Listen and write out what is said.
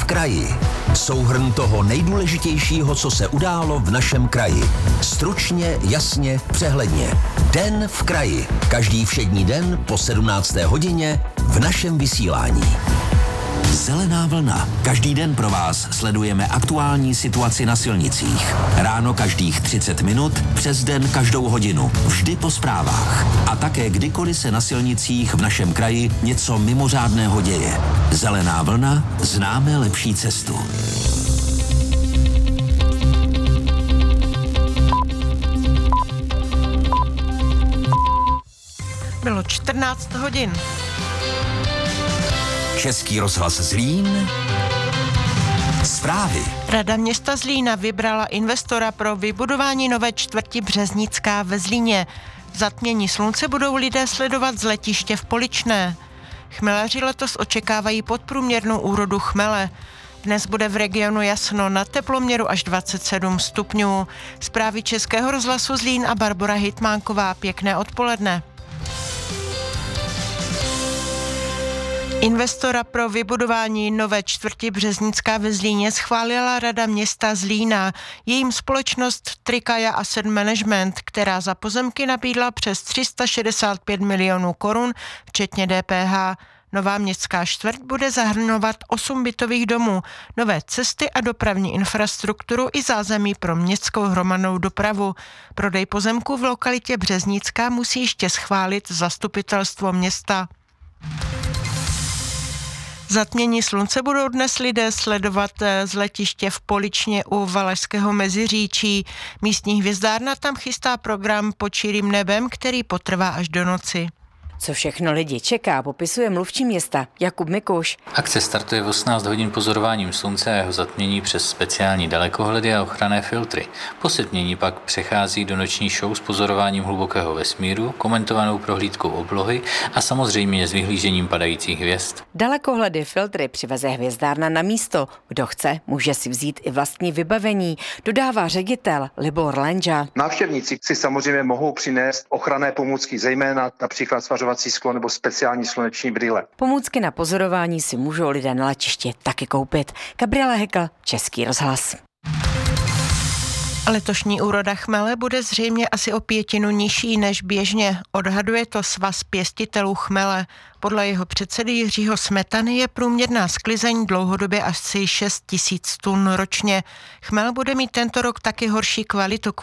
v kraji. Souhrn toho nejdůležitějšího, co se událo v našem kraji. Stručně, jasně, přehledně. Den v kraji. Každý všední den po 17. hodině v našem vysílání. Zelená vlna. Každý den pro vás sledujeme aktuální situaci na silnicích. Ráno každých 30 minut, přes den každou hodinu. Vždy po zprávách. A také kdykoliv se na silnicích v našem kraji něco mimořádného děje. Zelená vlna. Známe lepší cestu. Bylo 14 hodin. Český rozhlas Zlín. Zprávy. Rada města Zlína vybrala investora pro vybudování nové čtvrti Březnická ve Zlíně. V zatmění slunce budou lidé sledovat z letiště v Poličné. Chmelaři letos očekávají podprůměrnou úrodu chmele. Dnes bude v regionu jasno, na teploměru až 27 stupňů. Zprávy Českého rozhlasu Zlín a Barbora Hitmánková. Pěkné odpoledne. Investora pro vybudování nové čtvrti Březnická ve Zlíně schválila Rada města Zlína. Jejím společnost Trikaja Asset Management, která za pozemky nabídla přes 365 milionů korun, včetně DPH. Nová městská čtvrť bude zahrnovat 8 bytových domů, nové cesty a dopravní infrastrukturu i zázemí pro městskou hromadnou dopravu. Prodej pozemku v lokalitě Březnická musí ještě schválit zastupitelstvo města. Zatmění slunce budou dnes lidé sledovat z letiště v Poličně u Valašského Meziříčí. Místní hvězdárna tam chystá program Pod širým nebem, který potrvá až do noci. Co všechno lidi čeká, popisuje mluvčí města Jakub Mikuš. Akce startuje v 18 hodin pozorováním slunce a jeho zatmění přes speciální dalekohledy a ochranné filtry. Po setmění pak přechází do noční show s pozorováním hlubokého vesmíru, komentovanou prohlídkou oblohy a samozřejmě s vyhlížením padajících hvězd. Dalekohledy, filtry přiveze hvězdárna na místo. Kdo chce, může si vzít i vlastní vybavení, dodává ředitel Libor Lenža. Návštěvníci si samozřejmě mohou přinést ochranné pomůcky, zejména například svařovací sklo nebo speciální sluneční brýle. Pomůcky na pozorování si můžou lidé na letišti taky koupit. Gabriela Hekl, Český rozhlas. Letošní úroda chmele bude zřejmě asi o 1/5 nižší než běžně. Odhaduje to Svaz pěstitelů chmele. Podle jeho předsedy Jiřího Smetany je průměrná sklizeň dlouhodobě asi 6 000 tun ročně. Chmel bude mít tento rok taky horší kvalitu